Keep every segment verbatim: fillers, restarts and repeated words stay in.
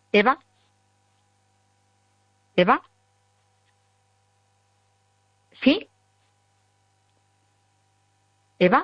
Eva. Eva. ¿Sí? Eva.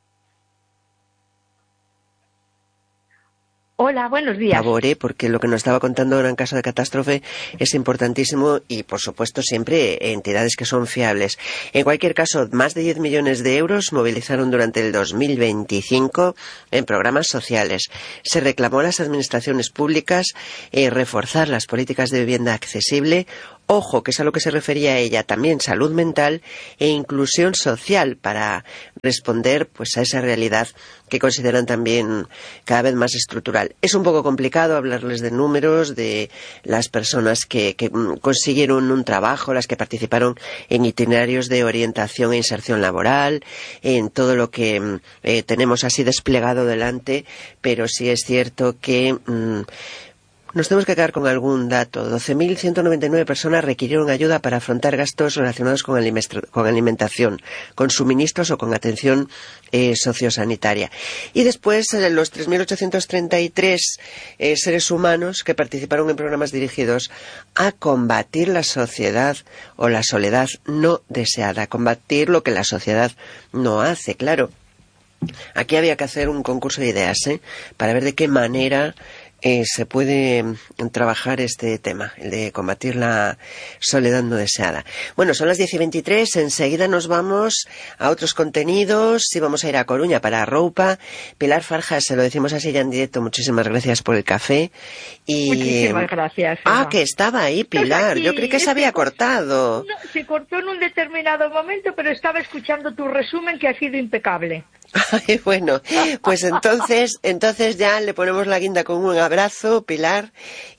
Hola, buenos días. Por favor, ¿eh? Porque lo que nos estaba contando ahora en caso de catástrofe es importantísimo y, por supuesto, siempre entidades que son fiables. En cualquier caso, más de diez millones de euros movilizaron durante el dos mil veinticinco en programas sociales. Se reclamó a las administraciones públicas eh, reforzar las políticas de vivienda accesible. Ojo, que es a lo que se refería ella, también salud mental e inclusión social para responder pues a esa realidad que consideran también cada vez más estructural. Es un poco complicado hablarles de números, de las personas que, que consiguieron un trabajo, las que participaron en itinerarios de orientación e inserción laboral, en todo lo que eh, tenemos así desplegado delante, pero sí es cierto que... Mmm, nos tenemos que quedar con algún dato. doce mil ciento noventa y nueve personas requirieron ayuda para afrontar gastos relacionados con, con alimentación, con suministros o con atención eh, sociosanitaria. Y después eh, los tres mil ochocientos treinta y tres eh, seres humanos que participaron en programas dirigidos a combatir la sociedad o la soledad no deseada, a combatir lo que la sociedad no hace, claro. Aquí había que hacer un concurso de ideas, ¿eh? Para ver de qué manera... Eh, se puede trabajar este tema, el de combatir la soledad no deseada. Bueno, son las diez y veintitrés, enseguida nos vamos a otros contenidos y vamos a ir a Coruña para Roupa. Pilar Farjas, se lo decimos así ya en directo, muchísimas gracias por el café. Y... Muchísimas gracias. Eva. Ah, Eva. que estaba ahí, Pilar, yo creí que se había cortado. No, se cortó en un determinado momento, pero estaba escuchando tu resumen que ha sido impecable. Ay, bueno, pues entonces, entonces ya le ponemos la guinda con un abrazo, Pilar,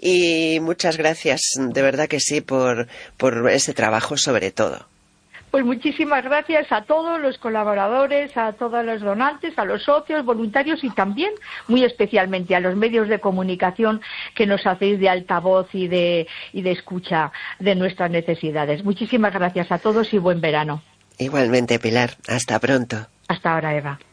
y muchas gracias, de verdad que sí, por, por ese trabajo sobre todo. Pues muchísimas gracias a todos los colaboradores, a todos los donantes, a los socios, voluntarios y también, muy especialmente, a los medios de comunicación que nos hacéis de altavoz y de, y de escucha de nuestras necesidades. Muchísimas gracias a todos y buen verano. Igualmente, Pilar. Hasta pronto. Hasta ahora, Eva.